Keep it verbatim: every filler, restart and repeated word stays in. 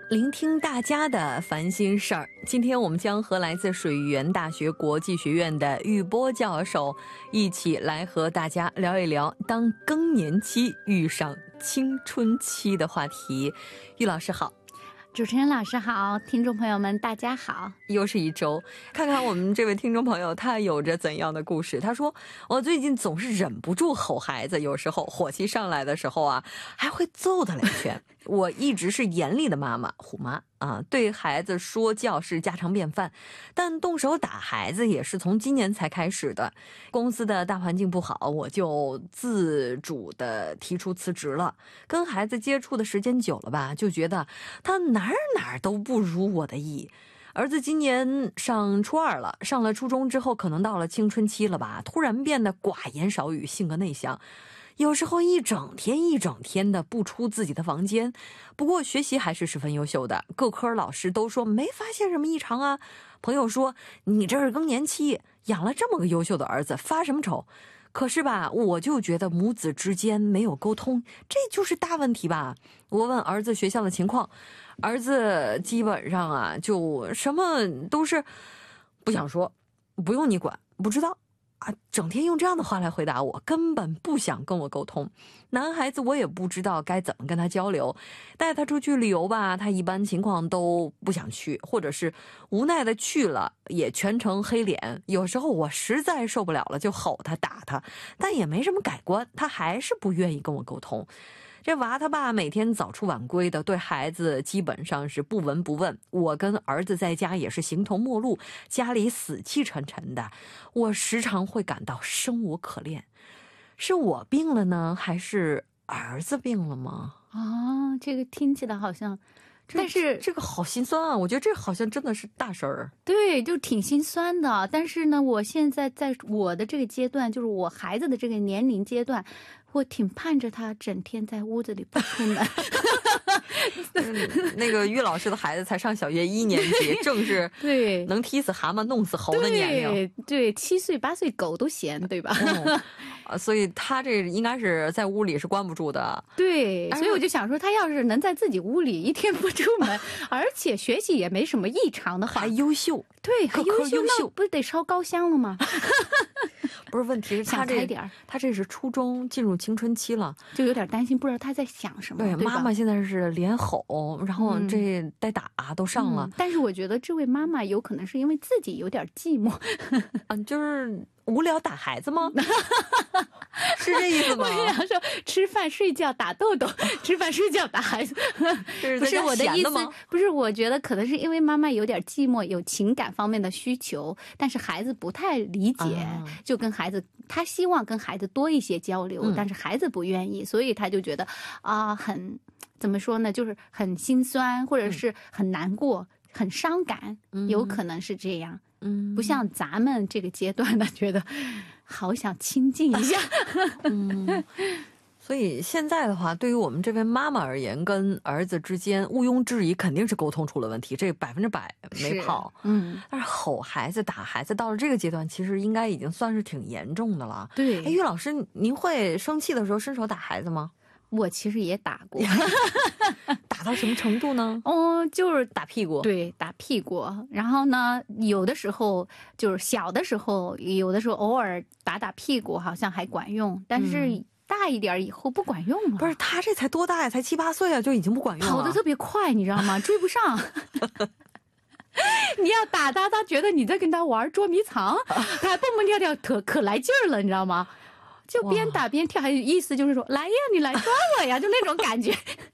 聆听大家的烦心事儿。今天我们将和来自水源大学国际学院的玉波教授一起来和大家聊一聊当更年期遇上青春期的话题。玉老师好。 主持人老师好，听众朋友们大家好。 又是一周，看看我们这位听众朋友他有着怎样的故事。他说，我最近总是忍不住吼孩子，有时候火气上来的时候啊，还会揍他两拳。我一直是严厉的妈妈，虎妈啊，对孩子说教是家常便饭，但动手打孩子也是从今年才开始的。公司的大环境不好，我就自主的提出辞职了。跟孩子接触的时间久了吧，就觉得他哪儿哪儿都不如我的意。儿子今年上初二了，上了初中之后，可能到了青春期了吧，突然变得寡言少语，性格内向。有时候一整天一整天的不出自己的房间，不过学习还是十分优秀的，各科老师都说没发现什么异常啊。朋友说你这是更年期，养了这么个优秀的儿子，发什么愁？可是吧，我就觉得母子之间没有沟通，这就是大问题吧。我问儿子学校的情况，儿子基本上啊，就什么都是不想说，不用你管，不知道啊，整天用这样的话来回答我，根本不想跟我沟通。男孩子我也不知道该怎么跟他交流，带他出去旅游吧，他一般情况都不想去，或者是无奈的去了也全程黑脸。有时候我实在受不了了，就吼他打他，但也没什么改观，他还是不愿意跟我沟通。这娃他爸每天早出晚归的，对孩子基本上是不闻不问。我跟儿子在家也是形同陌路，家里死气沉沉的，我时常会感到生无可恋。是我病了呢，还是儿子病了吗？ 啊，这个听起来好像，但是这个好心酸啊！我觉得这好像真的是大事儿。 对，就挺心酸的。但是呢，我现在在我的这个阶段，就是我孩子的这个年龄阶段，我挺盼着他整天在屋子里不出门。 嗯、那个于老师的孩子才上小学一年级，正是对能踢死蛤蟆弄死猴的年龄。 对对，七岁八岁狗都嫌，对吧？ 嗯啊，所以他这应该是在屋里是关不住的。 对，所以我就想说，他要是能在自己屋里一天不出门，而且学习也没什么异常的话， 还优秀， 对，还优秀， 优秀， 那不是得烧高香了吗？ 不是，问题是他这点他这是初中进入青春期了， 就有点担心，不知道他在想什么。 对，妈妈现在是连吼，然后这带打、啊、都上了、 嗯。但是我觉得这位妈妈有可能是因为自己有点寂寞， 嗯，就是无聊打孩子吗？是这意思吗？ 我想说，吃饭睡觉打豆豆，吃饭睡觉打孩子，不是我的意思。不是，我觉得可能是因为妈妈有点寂寞，有情感方面的需求，但是孩子不太理解，啊、就跟孩子，他希望跟孩子多一些交流，嗯、但是孩子不愿意，所以他就觉得啊，很怎么说呢，就是很心酸，或者是很难过、嗯、很伤感，有可能是这样。嗯，不像咱们这个阶段的，觉得好想亲近一下。 嗯，所以现在的话，对于我们这位妈妈而言，跟儿子之间毋庸置疑肯定是沟通出了问题，这百分之百没跑。嗯，但是吼孩子、打孩子到了这个阶段，其实应该已经算是挺严重的了。 对， 哎，于老师，您会生气的时候伸手打孩子吗？ 我其实也打过。 打到什么程度呢？ 哦，就是打屁股。 对，打屁股。然后呢，有的时候就是小的时候，有的时候偶尔打打屁股好像还管用，但是大一点以后不管用了。 不是，他这才多大呀？才七八岁啊，就已经不管用了。 跑得特别快，你知道吗？追不上。你要打他，他觉得你在跟他玩捉迷藏，他还蹦蹦跳跳，可可来劲儿了，你知道吗？就边打边跳，还有意思就是说，来呀，你来抓我呀，就那种感觉。